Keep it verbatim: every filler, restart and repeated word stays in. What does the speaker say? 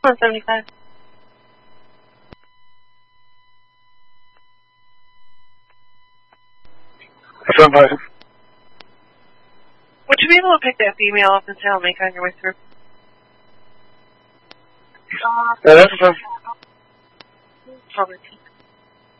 one seventy-five. Seven five. Would you be able to pick that female up and say I'll make on your way through? Yeah, that's fine. Probably.